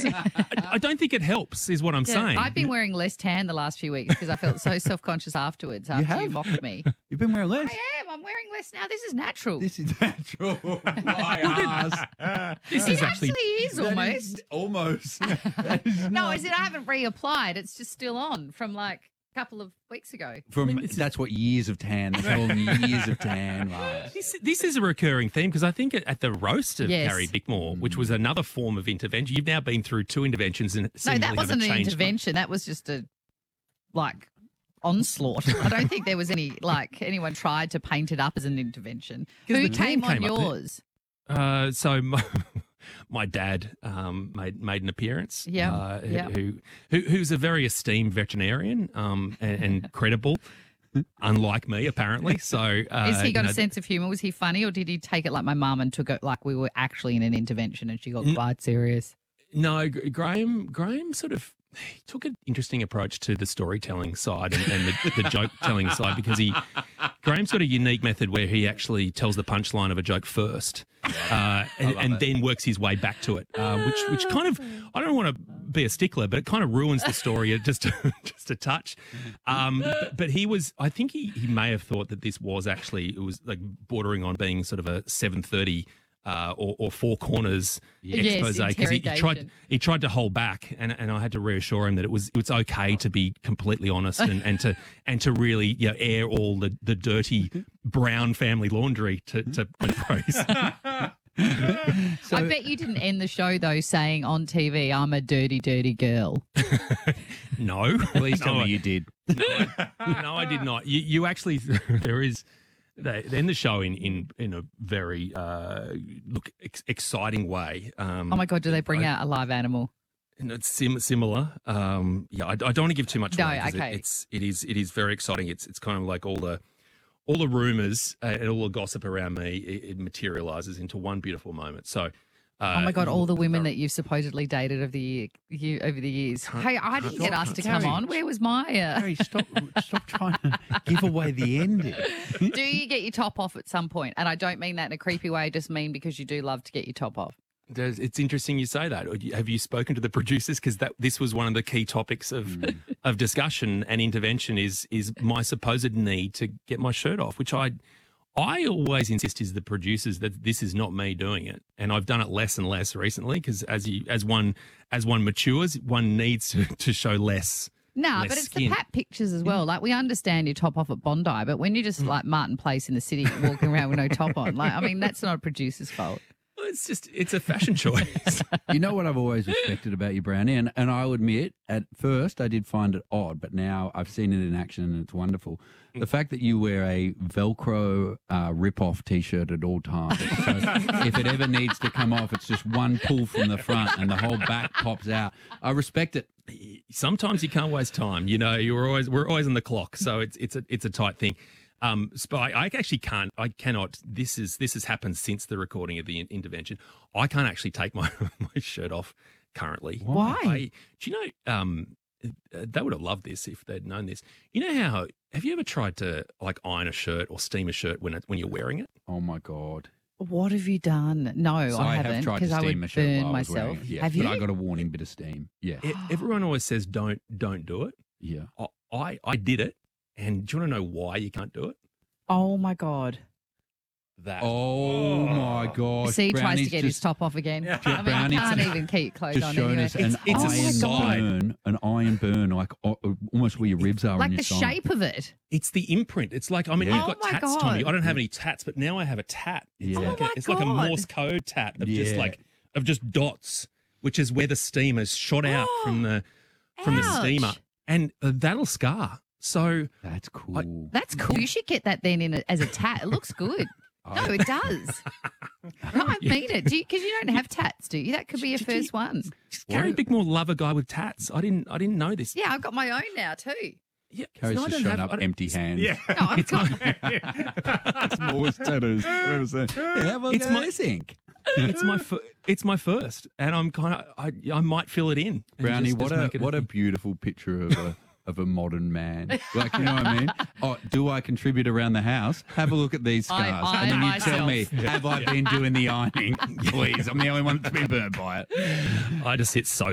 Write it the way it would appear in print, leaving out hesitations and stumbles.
I don't think it helps, is what I'm saying. I've been wearing less tan the last few weeks because I felt so self-conscious afterwards after you mocked me. You've been wearing less. I am. I'm wearing less now. This is natural. This is natural. My ass. This it is actually is almost. Almost. No, is it? I haven't reapplied. It's just still on from like a couple of weeks ago. That's what years of tan. That's all years of tan. Right. This is a recurring theme because I think at the roast of Yes. Carrie Bickmore, which was another form of intervention, you've now been through 2 interventions and No, seemingly that wasn't an haven't changed intervention. That was just a onslaught. I don't think there was anyone tried to paint it up as an intervention. Who the team came on came up there. yours? So my dad made an appearance. Yeah, yeah. Who's a very esteemed veterinarian and credible, unlike me apparently. So Has he got a sense of humour? Was he funny, or did he take it like my mum and took it like we were actually in an intervention and she got quite serious? No, Graham sort of he took an interesting approach to the storytelling side and the joke telling side because Graham's got a unique method where he actually tells the punchline of a joke first and then works his way back to it, which kind of, I don't want to be a stickler, but it kind of ruins the story just a touch. But I think he may have thought that this was actually, it was like bordering on being sort of a 7:30 or Four Corners expose because he tried to hold back, and I had to reassure him that it's okay to be completely honest and to really air all the dirty brown family laundry to praise. I bet you didn't end the show though saying on TV, "I'm a dirty, dirty girl." No, please tell me you did. No, I did not. You actually there is. They end the show in a very exciting way. Oh my God! Do they bring out a live animal? And it's similar. I don't want to give too much away. No, okay. It is very exciting. It's kind of like all the rumours and all the gossip around me. It materialises into one beautiful moment. So. Oh my God! All the women that you've supposedly dated over the years. Hey, I didn't get asked to come on. Where was my? Harry, stop trying to give away the ending. Do you get your top off at some point? And I don't mean that in a creepy way. I just mean because you do love to get your top off. It's interesting you say that. Have you spoken to the producers? Because this was one of the key topics of discussion and intervention. Is my supposed need to get my shirt off, which I always insist is the producers that this is not me doing it, and I've done it less and less recently because as one matures, one needs to show less. But it's skin. the pat pictures as well. Like we understand your top off at Bondi, but when you're just like Martin Place in the city walking around with no top on, that's not a producer's fault. It's a fashion choice. You know what I've always respected about you, Brownie, and I'll admit, at first I did find it odd, but now I've seen it in action and it's wonderful. The fact that you wear a Velcro rip-off T-shirt at all times. So if it ever needs to come off, it's just one pull from the front and the whole back pops out. I respect it. Sometimes you can't waste time. We're always on the clock, so it's a tight thing. But I actually can't. I cannot. This has happened since the recording of the intervention. I can't actually take my shirt off currently. Why? Do you know? They would have loved this if they'd known this. You know how? Have you ever tried to iron a shirt or steam a shirt when you're wearing it? Oh my God! What have you done? No, So I have haven't tried to because I steam would a shirt burn while I was wearing myself. it. Yeah, Have you? But I got a warning bit of steam. Yeah, Everyone always says don't do it. yeah. I did it, and do you want to know why you can't do it? Oh my God! Oh my God! See, he tries to Brownie's get his top off again. I Brownie's can't even keep clothes just on showing anyway. us an It's a iron side. an iron burn, like almost where your ribs are. Like on your the side. shape of it. It's the imprint. It's like, you've Oh got my tats, God. Tommy. I don't have any tats, but now I have a tat. It's Yeah. like Oh my it's like a God. Morse code tat of Yeah. just dots, which is where the steam has shot out from the Ouch. steamer, and that'll scar. So That's cool. That's cool. You should get that then as a tat. It looks good. No, it does. No, I mean it. Because you don't have tats, do you? That could be your first one. Gary Bickmore love a guy with tats. I didn't know this. Yeah, I've got my own now too. Yeah, Carrie's I just don't showing have- up empty hands. Yeah. No, I've got. Smallest tattoos I've ever seen. Have a It's my- this ink. it's my first, and I'm kind of I might fill it in. and Brownie, just make it what a thing. beautiful picture of a modern man. Like, you know what I mean? Oh, do I contribute around the house? Have a look at these I scars. iron And then you tell me, myself. have I been doing the ironing? Please, I'm the only one that's been burnt by it. I just sit so